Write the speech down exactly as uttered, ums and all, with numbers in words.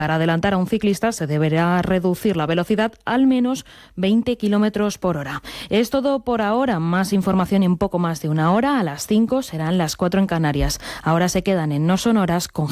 Para adelantar a un ciclista se deberá reducir la velocidad al menos veinte kilómetros por hora. Es todo por ahora. Más información en poco más de una hora. A las cinco serán las cuatro en Canarias. Ahora se quedan en No Sonoras con